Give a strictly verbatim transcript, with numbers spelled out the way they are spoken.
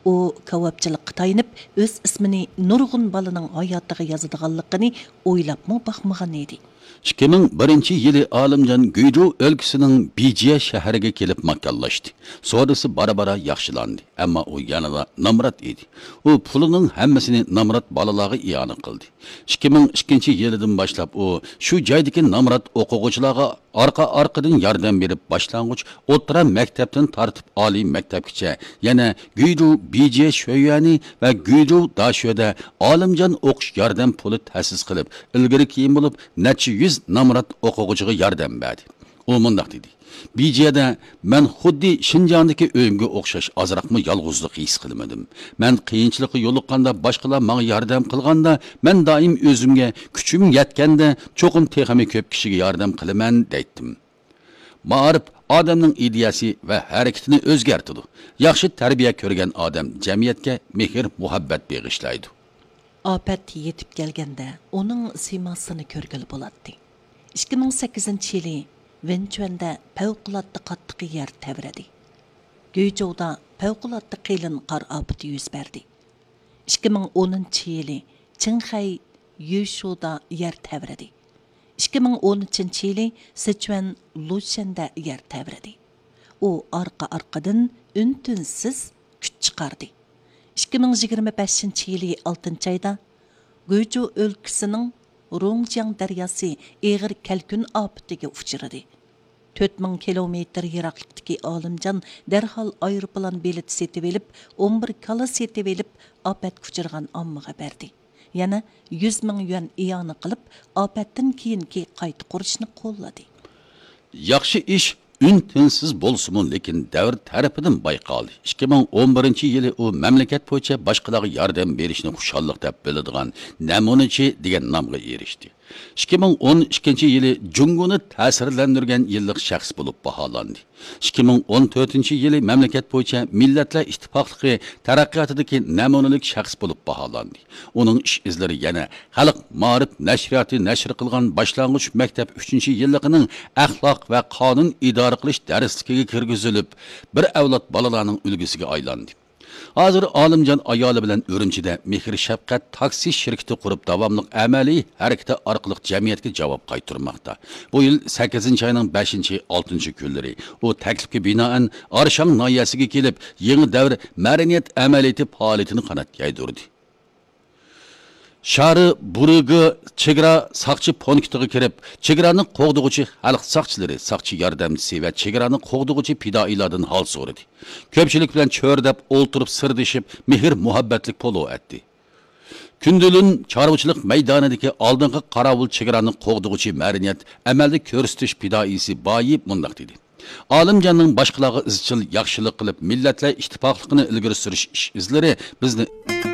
u kavapchilikqa tayinib, o'z ismini nurg'un balaning hayotiga yozadiganligini o'ylabmi baxmagan edi. ikki ming birinchi yili Olimjon Guyju o'lkasining Bijiya shahriga kelib makkallashdi. Sodasi bara-bara yaxshilandi, ammo u yanada namrat edi. U pulining hammasini namrat balalarga iyona qildi. ikki ming ikkinchi yilidan boshlab u shu joydagi namrat o'quvchilarga orqa-orqadan yordam berib, boshlang'ich o'rta maktabdan tortib oliy maktabgacha, yana Guyju Bijiya shoyani va Guyju Dashoda Olimjon o'qish yordam puli ta'sis qilib, ilgari keyin bo'lib necha yuz namrat o'quvchiga yordam berdi. U mundaq dedi: Bijiyada men xuddi Shinjondagi o'yimga o'xshash ozroqmi yolg'izlik his qilmadim. Men qiyinchilikqa yo'liqqanda boshqalar menga yordam qilganda, men doim o'zimga kuchim yetganda cho'qim texmi ko'p kishiga yordam qilaman deydim. Ma'rif odamning ideyasi va harakatini o'zgartirdi. Yaxshi tarbiya ko'rgan odam jamiyatga mehr, muhabbat bag'ishlaydi. Afat yetib kelganda uning simasini ko'rgili bo'ladi. ikki ming sakkizinchi yili Venchuanda favqulodda qattiq yer tavradi. Guyjouda favqulodda qilin qor ofati yuz berdi. ikki ming o'ninchi yili Qinghai Yushuda yer tavradi. ikki ming o'n uchinchi yili Sichuan Lushanda yer tavradi. U orqa-orqadan un-tunsiz kuch chiqardi. ikki ming yigirma beshinchi yili oltinchi oyda Guyju o'lkasining Rongjiang daryosi eg'ir kalkun ofatiga uchradi. to'rt ming kilometr yiroqlikdagi Olimjon darhol aeroplan bileti setib olib, o'n bir kala setib olib, ofatga uchragan ommaga berdi. Yana yuz ming yuan iyona qilib, ofatdan keyingi qayta qurishni qo'lladi. Yaxshi ish un-tinsiz bo'lsa-mu, lekin davr tarafidan bayqaldi. ikki ming o'n birinchi yili u mamlakat bo'yicha boshqalarga yordam berishni xushalliq deb biladigan namunachi degan nomga erishdi. ikki ming o'n ikkinchi yili Junguni ta'sirlantirgan yillik shaxs bo'lib baholandi. ikki ming o'n to'rtinchi yili mamlakat bo'yicha Millatlar Ittifoqligi taraqqiyotidagi namunalik shaxs bo'lib baholandi. Uning ish izlari yana Xalq Ma'rif nashriyati nashr qilgan boshlang'ich maktab uchinchi yilligining axloq va qonun idora qilish darsligiga kirgizilib, bir avlod bolalarning ulgisiga aylandi. Hozir Olimjon ayoli bilan Urumchida mehr shafqat taksi shirkati qurib davomli amaliy harakati orqali jamiyatga javob qaytarmoqda. Bu yil sakkizinchi oyning beshinchi oltinchi kunlari u taklifga binoan Arsham noyasiga kelib, yangi davr madaniyat amaliyati faoliyatini qanot yaydirdi. Shari Burugi chegara saqchi punktiga kirib, chegarani qo'g'dug'uchi xalq saqchilari, saqchi yordamchisi va chegarani qo'g'dug'uchi fidoilardan hol so'radi. Ko'pchilik bilan cho'rdab o'ltirib sirdishib, mehr muhabbatlik polo etdi. Kundulun chorvachilik maydonidagi oldingi qarovul chegarani qo'g'dug'uchi madaniyat amalda ko'rsatish fidoisi Boyib mundaq dedi: Olimjonning boshqalarga izchil yaxshilik qilib, millatlar ittifoqligini ilgari surish ish izlari bizni